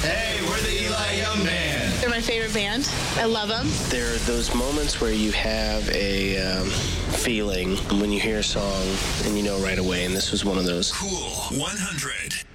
Hey, we're the Eli Young Band. They're my favorite band. I love them. There are those moments where you have a feeling when you hear a song and you know right away, and this was one of those. Cool 100.